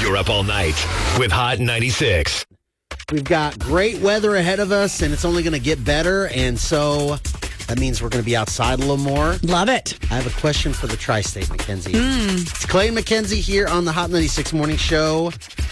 You're up all night with Hot 96. We've got great weather ahead of us, and it's only going to get better. And so that means we're going to be outside a little more. Love it. I have a question for the Tri-State, Mackenzie. It's Clay and Mackenzie here on the Hot 96 Morning Show.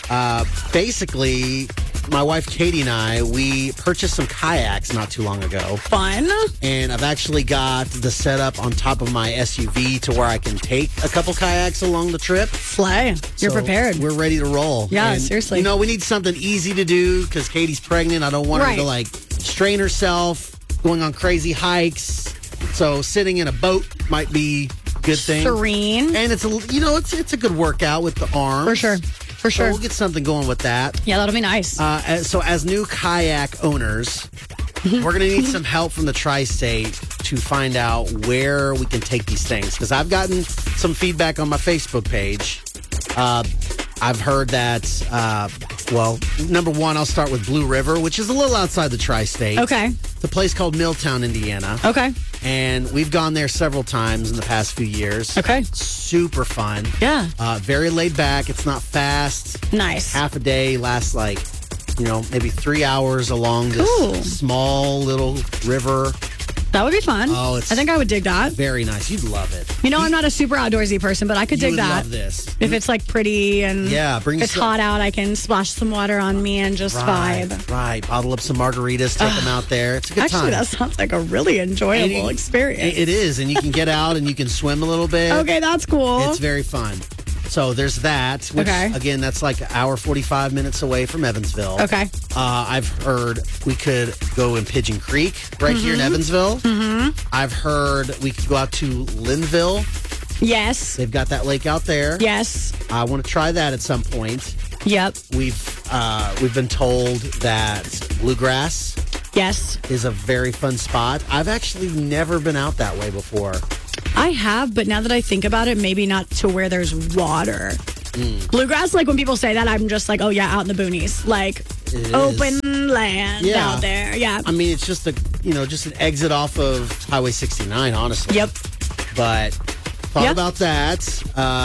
Basically, my wife Katie and I, we purchased some kayaks not too long ago. Fun. And I've actually got the setup on top of my SUV to where I can take a couple kayaks along the trip. Slay. You're So prepared. We're ready to roll. Yeah, And, seriously. You know, we need something easy to do because Katie's pregnant. I don't want her Right. to like strain herself going on crazy hikes. So sitting in a boat might be a good thing. Serene. And it's a good workout with the arms. For sure. For So sure. we'll get something going with that. Yeah, that'll be nice. So as new kayak owners, we're going to need some help from the Tri-State to find out where we can take these things. Because I've gotten some feedback on my Facebook page. I've heard that, number one, I'll start with Blue River, which is a little outside the Tri-State. Okay. It's a place called Milltown, Indiana. Okay. And we've gone there several times in the past few years. Okay. Super fun. Yeah. Very laid back. It's not fast. Nice. Half a day lasts maybe 3 hours along this Cool. small little river. That would be fun. Oh, I think I would dig that. Very nice. You'd love it. You know, I'm not a super outdoorsy person, but I could You dig would that. love this. If it's like pretty and Yeah, bring it's some- hot out, I can splash some water on me and just vibe. Right. Bottle up some margaritas, take them out there. It's a good Actually, time. that sounds like a really enjoyable experience. It is, and you can get out and you can swim a little bit. Okay, that's cool. It's very fun. So there's that, which, Okay. again, that's like an hour, 45 minutes away from Evansville. Okay. I've heard we could go in Pigeon Creek right here in Evansville. Mm-hmm. I've heard we could go out to Linville. Yes. They've got that lake out there. Yes. I want to try that at some point. Yep. We've been told that Bluegrass Yes. is a very fun spot. I've actually never been out that way before. I have, but now that I think about it, maybe not to where there's water. Bluegrass, like when people say that, I'm just like, oh yeah, out in the boonies. Like It open is. land Yeah. out there. Yeah. I mean, it's just an exit off of Highway 69, honestly. Yep. But thought Yep. about that.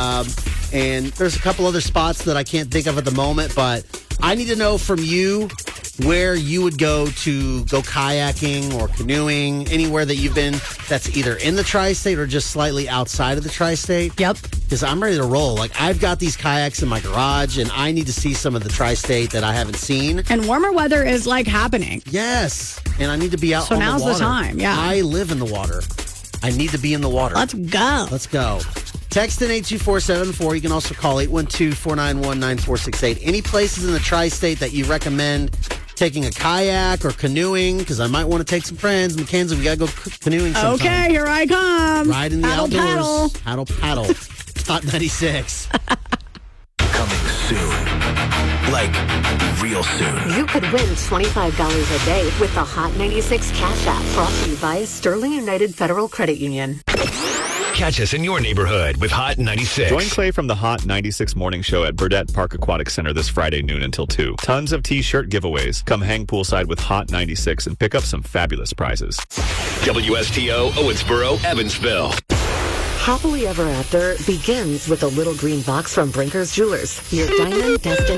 And there's a couple other spots that I can't think of at the moment, but I need to know from you where you would go to go kayaking or canoeing, anywhere that you've been that's either in the Tri-State or just slightly outside of the Tri-State. Yep. Because I'm ready to roll. Like, I've got these kayaks in my garage, and I need to see some of the Tri-State that I haven't seen. And warmer weather is like happening. Yes. And I need to be out So on now's the the water. time, yeah. I live in the water. I need to be in the water. Let's go. Let's go. Text in 82474. You can also call 812-491-9468. Any places in the Tri-State that you recommend taking a kayak or canoeing? Because I might want to take some friends. Mackenzie, we got to go canoeing sometime. Okay, here I come. Ride in the Paddle, outdoors. paddle. Paddle. Hot 96. Coming soon. Like, real soon. You could win $25 a day with the Hot 96 Cash App, brought to you by Sterling United Federal Credit Union. Catch us in your neighborhood with Hot 96. Join Clay from the Hot 96 Morning Show at Burdette Park Aquatic Center this Friday noon until 2. Tons of T-shirt giveaways. Come hang poolside with Hot 96 and pick up some fabulous prizes. WSTO, Owensboro, Evansville. Happily Ever After begins with a little green box from Brinker's Jewelers, your diamond destination.